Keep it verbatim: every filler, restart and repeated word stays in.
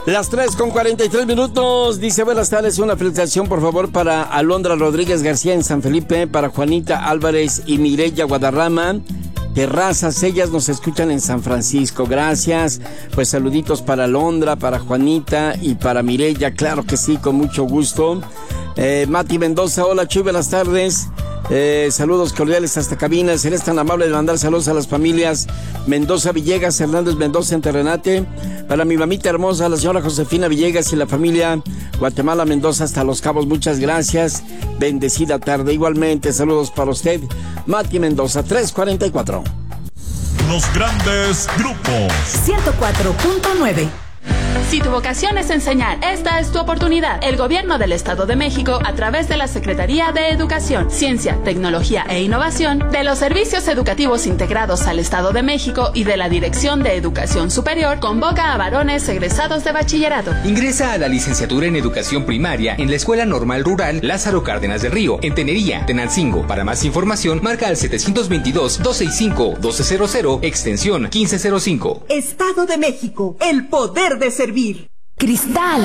Las tres con cuarenta y tres minutos. Dice, buenas tardes, una felicitación por favor para Alondra Rodríguez García en San Felipe, para Juanita Álvarez y Mireya Guadarrama Terrazas, ellas nos escuchan en San Francisco. Gracias. Pues saluditos para Alondra, para Juanita y para Mireya, claro que sí, con mucho gusto. eh, Mati Mendoza, hola Chuy, buenas tardes. Eh, saludos cordiales hasta cabina. Serás tan amable de mandar saludos a las familias Mendoza Villegas, Hernández Mendoza en Terrenate, para mi mamita hermosa, la señora Josefina Villegas y la familia Guatemala Mendoza hasta Los Cabos. Muchas gracias, bendecida tarde. Igualmente, saludos para usted, Mati Mendoza. Tres cuarenta y cuatro. Los grandes grupos. ciento cuatro punto nueve. Si tu vocación es enseñar, esta es tu oportunidad. El Gobierno del Estado de México, a través de la Secretaría de Educación, Ciencia, Tecnología e Innovación, de los Servicios Educativos Integrados al Estado de México y de la Dirección de Educación Superior, convoca a varones egresados de bachillerato. Ingresa a la licenciatura en Educación Primaria en la Escuela Normal Rural Lázaro Cárdenas del Río, en Tenería, Tenancingo. Para más información, marca al setecientos veintidós, doscientos sesenta y cinco, doce cero, extensión quince cero cinco. Estado de México, el poder de servir. Cristal